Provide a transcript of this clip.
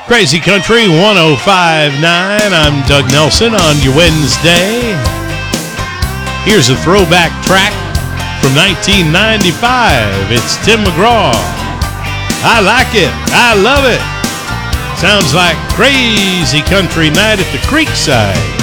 Crazy Country 105.9. I'm Doug Nelson on your Wednesday. Here's a throwback track from 1995. It's Tim McGraw. I like it. I love it. Sounds like Crazy Country Night at the Creekside.